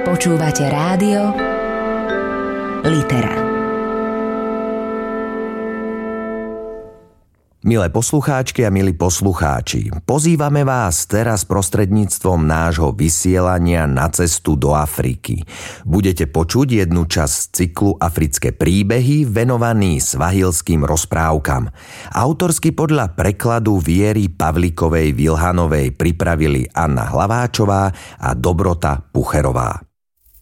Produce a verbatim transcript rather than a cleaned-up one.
Počúvate rádio Litera. Milé poslucháčky a milí poslucháči, pozývame vás teraz prostredníctvom nášho vysielania na cestu do Afriky. Budete počuť jednu časť cyklu Africké príbehy venovaný svahilským rozprávkam. Autorsky podľa prekladu Viery Pavlikovej Vilhanovej pripravili Anna Hlaváčová a Dobrota Pucherová.